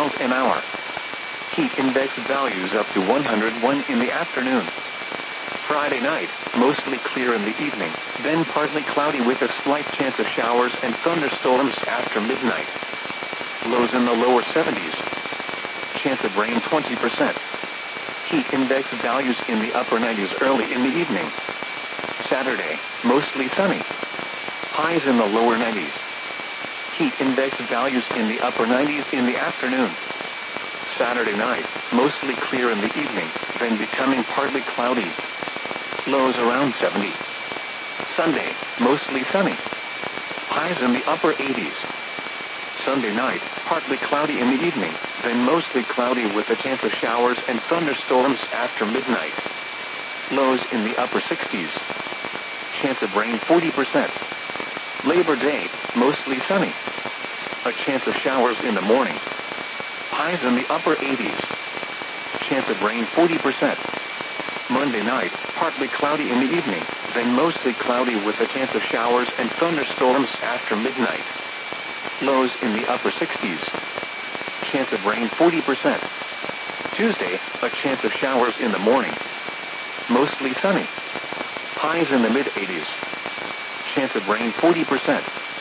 miles an hour. Heat index values up to 101 in the afternoon. Friday night, mostly clear in the evening, then partly cloudy with a slight chance of showers and thunderstorms after midnight. Lows in the lower 70s. Chance of rain 20%. Heat index values in the upper 90s early in the evening. Saturday, mostly sunny. Highs in the lower 90s. Heat index values in the upper 90s in the afternoon. Saturday night, mostly clear in the evening, then becoming partly cloudy. Lows around 70. Sunday, mostly sunny. Highs in the upper 80s. Sunday night, partly cloudy in the evening, then mostly cloudy with a chance of showers and thunderstorms after midnight. Lows in the upper 60s. Chance of rain 40%. Labor Day, mostly sunny. A chance of showers in the morning. Highs in the upper 80s. Chance of rain 40%. Monday night, partly cloudy in the evening, then mostly cloudy with a chance of showers and thunderstorms after midnight. Lows in the upper 60s. Chance of rain 40%. Tuesday, a chance of showers in the morning. Mostly sunny. Highs in the mid-80s. Chance of rain 40%.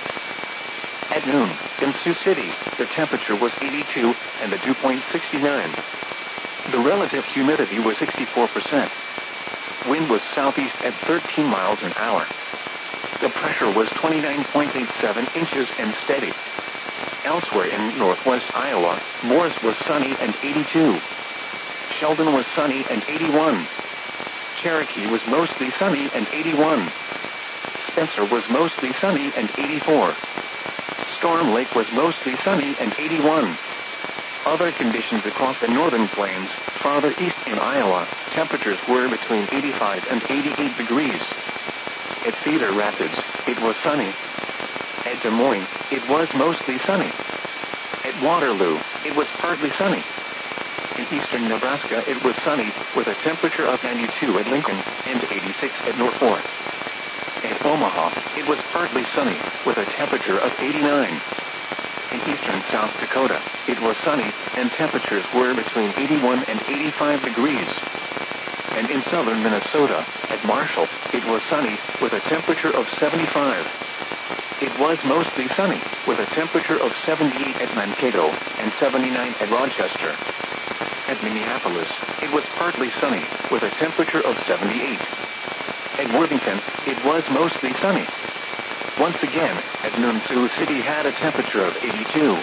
At noon, in Sioux City, the temperature was 82 and the dew point 69. The relative humidity was 64%. Wind was southeast at 13 miles an hour. The pressure was 29.87 inches and steady. Elsewhere in northwest Iowa, Morris was sunny and 82. Sheldon was sunny and 81. Cherokee was mostly sunny and 81. Spencer was mostly sunny and 84. Storm Lake was mostly sunny and 81. Other conditions across the northern plains, farther east in Iowa, temperatures were between 85 and 88 degrees. At Cedar Rapids, it was sunny. At Des Moines, it was mostly sunny. At Waterloo, it was partly sunny. In eastern Nebraska, it was sunny, with a temperature of 92 at Lincoln and 86 at Norfolk. At Omaha, it was partly sunny, with a temperature of 89. In eastern South Dakota, it was sunny, and temperatures were between 81 and 85 degrees. And in southern Minnesota, at Marshall, it was sunny, with a temperature of 75. It was mostly sunny, with a temperature of 78 at Mankato and 79 at Rochester. At Minneapolis, it was partly sunny, with a temperature of 78. At Worthington, it was mostly sunny. Once again, at noon Sioux City had a temperature of 82.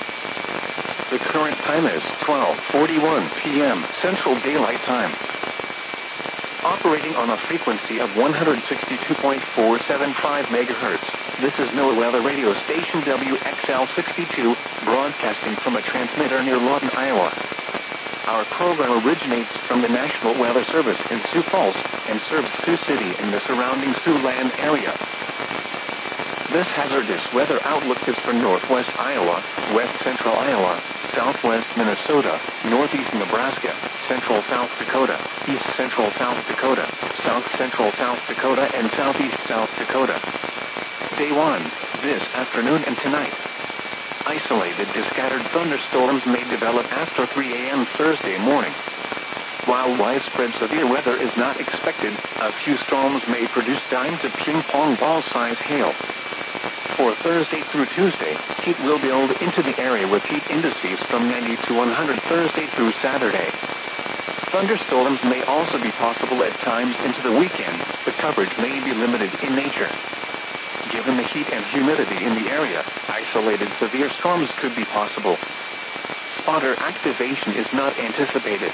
The current time is 12:41 p.m. Central Daylight Time. Operating on a frequency of 162.475 MHz, this is NOAA Weather Radio Station WXL62, broadcasting from a transmitter near Lawton, Iowa. Our program originates from the National Weather Service in Sioux Falls and serves Sioux City and the surrounding Siouxland area. This hazardous weather outlook is for northwest Iowa, west central Iowa, southwest Minnesota, northeast Nebraska, central South Dakota, east central South Dakota, south central South Dakota, and southeast South Dakota. Day 1, this afternoon and tonight. Isolated to scattered thunderstorms may develop after 3 a.m. Thursday morning. While widespread severe weather is not expected, a few storms may produce dime to ping-pong ball-size hail. For Thursday through Tuesday, heat will build into the area with heat indices from 90 to 100 Thursday through Saturday. Thunderstorms may also be possible at times into the weekend, but coverage may be limited in nature. Given the heat and humidity in the area, isolated severe storms could be possible. Spotter activation is not anticipated.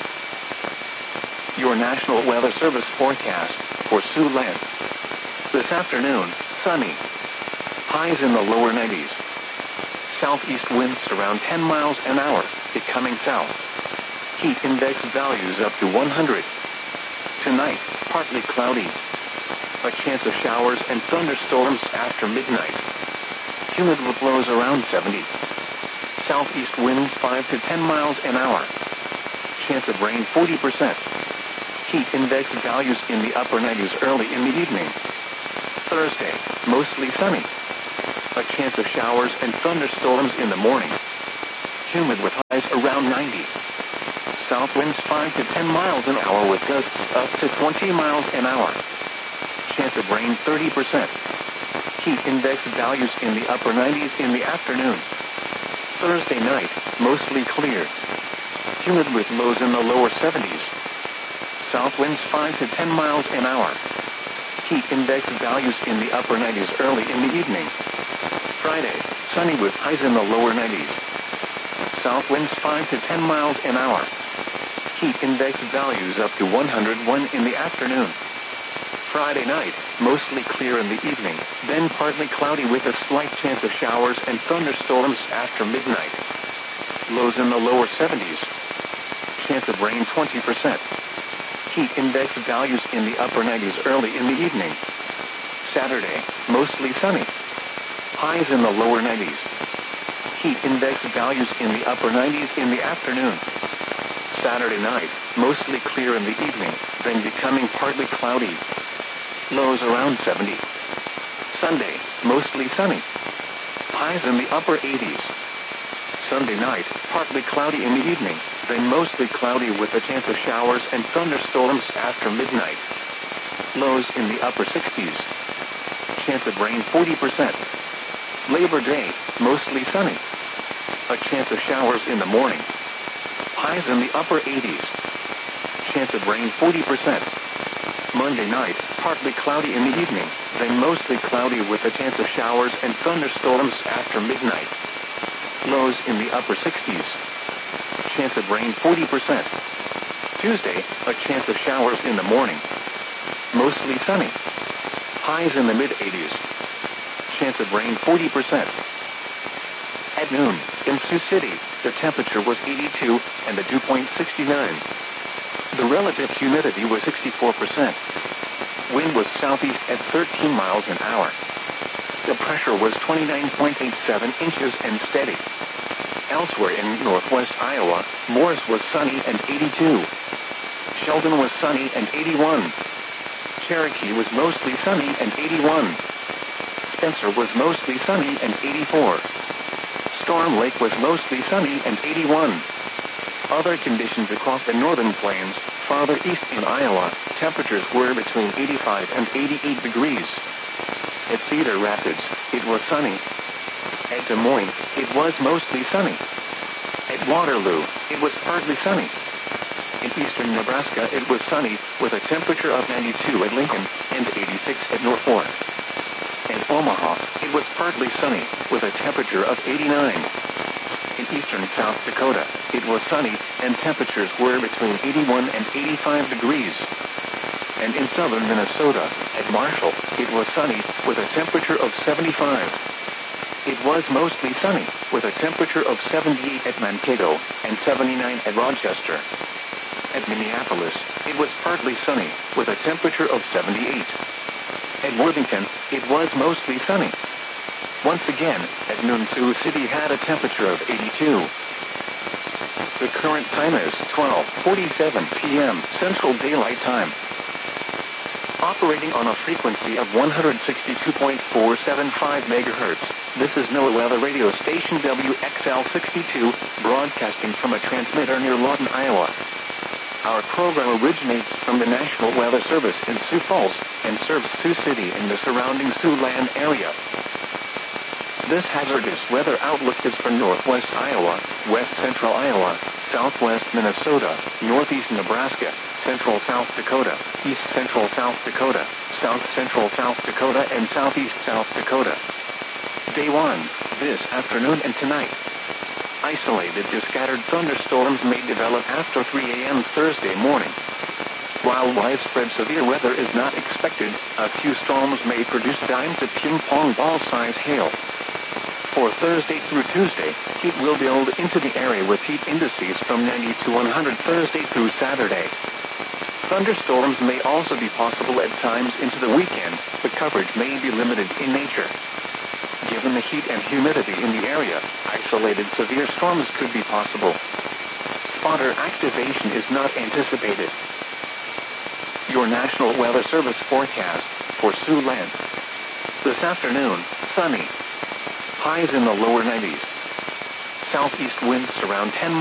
Your National Weather Service forecast for Siouxland. This afternoon, sunny. Highs in the lower 90s. Southeast winds around 10 miles an hour, becoming south. Heat index values up to 100. Tonight, partly cloudy. A chance of showers and thunderstorms after midnight. Humid with lows around 70. Southeast winds 5 to 10 miles an hour. Chance of rain 40%. Heat index values in the upper 90s early in the evening. Thursday, mostly sunny. A chance of showers and thunderstorms in the morning. Humid with highs around 90. South winds 5 to 10 miles an hour with gusts up to 20 miles an hour. Chance of rain 30%. Heat index values in the upper 90s in the afternoon. Thursday night, mostly clear. Humid with lows in the lower 70s. South winds 5 to 10 miles an hour. Heat index values in the upper 90s early in the evening. Friday, sunny with highs in the lower 90s. South winds 5 to 10 miles an hour. Heat index values up to 101 in the afternoon. Friday night, mostly clear in the evening, then partly cloudy with a slight chance of showers and thunderstorms after midnight. Lows in the lower 70s. Chance of rain 20%. Heat index values in the upper 90s early in the evening. Saturday, mostly sunny. Highs in the lower 90s. Heat index values in the upper 90s in the afternoon. Saturday night, mostly clear in the evening, then becoming partly cloudy. Lows around 70. Sunday, mostly sunny. Highs in the upper 80s. Sunday night, partly cloudy in the evening, then mostly cloudy with a chance of showers and thunderstorms after midnight. Lows in the upper 60s. Chance of rain 40%. Labor Day, mostly sunny. A chance of showers in the morning. Highs in the upper 80s. Chance of rain 40%. Monday night, partly cloudy in the evening, then mostly cloudy with a chance of showers and thunderstorms after midnight. Lows in the upper 60s. Chance of rain 40%. Tuesday, a chance of showers in the morning. Mostly sunny. Highs in the mid-80s. Chance of rain 40%. At noon, in Sioux City, the temperature was 82 and the dew point 69. The relative humidity was 64%. Wind was southeast at 13 miles an hour. The pressure was 29.87 inches and steady. Elsewhere in northwest Iowa, Morris was sunny and 82. Sheldon was sunny and 81. Cherokee was mostly sunny and 81. Spencer was mostly sunny and 84. Storm Lake was mostly sunny and 81. Other conditions across the northern plains, farther east in Iowa, temperatures were between 85 and 88 degrees. At Cedar Rapids, it was sunny. At Des Moines, it was mostly sunny. At Waterloo, it was partly sunny. In eastern Nebraska, it was sunny, with a temperature of 92 at Lincoln and 86 at North Fork. At Omaha, it was partly sunny, with a temperature of 89. In eastern South Dakota, it was sunny, and temperatures were between 81 and 85 degrees. And in southern Minnesota, at Marshall, it was sunny, with a temperature of 75. It was mostly sunny, with a temperature of 78 at Mankato and 79 at Rochester. At Minneapolis, it was partly sunny, with a temperature of 78. At Worthington, it was mostly sunny. Once again, at noon Sioux City had a temperature of 82. The current time is 12:47 p.m. Central Daylight Time. Operating on a frequency of 162.475 megahertz, this is NOAA Weather Radio Station WXL62, broadcasting from a transmitter near Lawton, Iowa. Our program originates from the National Weather Service in Sioux Falls and serves Sioux City and the surrounding Siouxland area. This hazardous weather outlook is for northwest Iowa, west central Iowa, southwest Minnesota, northeast Nebraska, central South Dakota, east central South Dakota, south central South Dakota, and southeast South Dakota. Day 1, this afternoon and tonight. Isolated to scattered thunderstorms may develop after 3 a.m. Thursday morning. While widespread severe weather is not expected, a few storms may produce dime to ping-pong ball-size hail. For Thursday through Tuesday, heat will build into the area with heat indices from 90 to 100 Thursday through Saturday. Thunderstorms may also be possible at times into the weekend, but coverage may be limited in nature. Given the heat and humidity in the area, isolated severe storms could be possible. Spotter activation is not anticipated. Your National Weather Service forecast for Siouxland. This afternoon, sunny. Highs in the lower 90s. Southeast winds around 10